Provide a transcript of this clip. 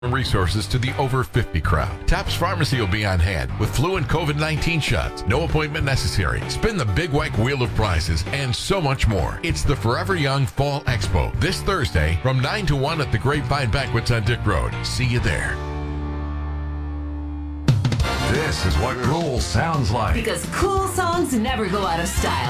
resources to the over 50 crowd. Tops Pharmacy will be on hand with flu and COVID-19 shots. No appointment necessary. Spin the big white wheel of prizes and so much more. It's the Forever Young Fall Expo this Thursday from 9 to 1 at the Grapevine Banquets on Dick Road. See you there. This is what cool sounds like. Because cool songs never go out of style.